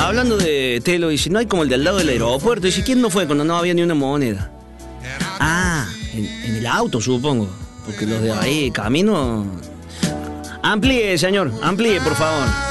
Hablando de Telo, dice, no hay como el de al lado del aeropuerto. Dice, ¿quién no fue cuando no había ni una moneda? Ah, en el auto, supongo. Porque los de ahí, camino... Amplíe, señor, amplíe, por favor.